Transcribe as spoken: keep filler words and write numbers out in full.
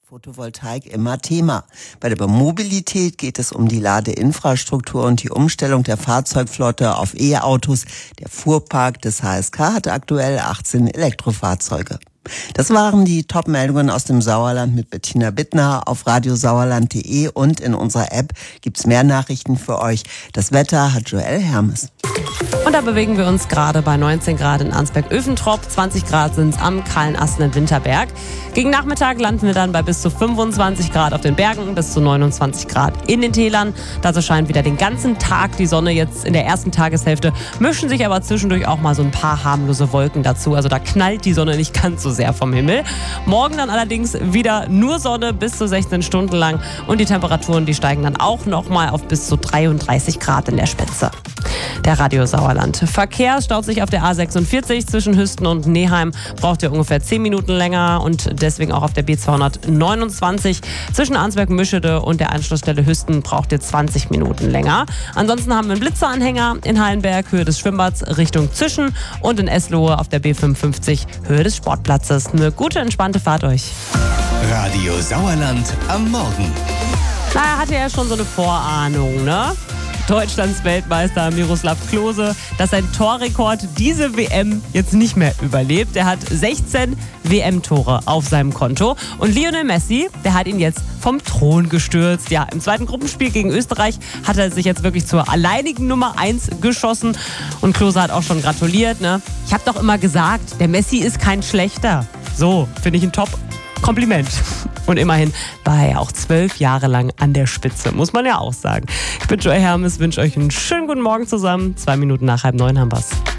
Photovoltaik immer Thema. Bei der Mobilität geht es um die Ladeinfrastruktur und die Umstellung der Fahrzeugflotte auf E-Autos. Der Fuhrpark des H S K hat aktuell achtzehn Elektrofahrzeuge. Das waren die Top-Meldungen aus dem Sauerland mit Bettina Bittner. Auf radiosauerland punkt de und in unserer App gibt's mehr Nachrichten für euch. Das Wetter hat Joel Hermes. Und da bewegen wir uns gerade bei neunzehn Grad in Arnsberg-Öfentrop, zwanzig Grad sind es am kahlen Asten in Winterberg. Gegen Nachmittag landen wir dann bei bis zu fünfundzwanzig Grad auf den Bergen, bis zu neunundzwanzig Grad in den Tälern. Dazu scheint wieder den ganzen Tag die Sonne jetzt in der ersten Tageshälfte, mischen sich aber zwischendurch auch mal so ein paar harmlose Wolken dazu. Also da knallt die Sonne nicht ganz so sehr vom Himmel. Morgen dann allerdings wieder nur Sonne bis zu sechzehn Stunden lang und die Temperaturen, die steigen dann auch nochmal auf bis zu dreiunddreißig Grad in der Spitze. Der Radio Sauerland. Verkehr staut sich auf der A sechsundvierzig zwischen Hüsten und Neheim. Braucht ihr ungefähr zehn Minuten länger und deswegen auch auf der B zweihundertneunundzwanzig zwischen Arnsberg-Mischede und der Anschlussstelle Hüsten braucht ihr zwanzig Minuten länger. Ansonsten haben wir einen Blitzeranhänger in Hallenberg, Höhe des Schwimmbads Richtung Zischen und in Eslohe auf der B fünfundfünfzig, Höhe des Sportplatzes. Eine gute, entspannte Fahrt euch. Radio Sauerland am Morgen. Naja, hatte ja schon so eine Vorahnung, ne? Deutschlands Weltmeister Miroslav Klose, dass sein Torrekord diese W M jetzt nicht mehr überlebt. Er hat sechzehn W M-Tore auf seinem Konto. Und Lionel Messi, der hat ihn jetzt vom Thron gestürzt. Ja, im zweiten Gruppenspiel gegen Österreich hat er sich jetzt wirklich zur alleinigen Nummer eins geschossen. Und Klose hat auch schon gratuliert, ne? Ich habe doch immer gesagt, der Messi ist kein Schlechter. So, finde ich ein Top-Kompliment. Und immerhin war er ja auch zwölf Jahre lang an der Spitze, muss man ja auch sagen. Ich bin Joel Hermes, wünsche euch einen schönen guten Morgen zusammen. Zwei Minuten nach halb neun haben wir's.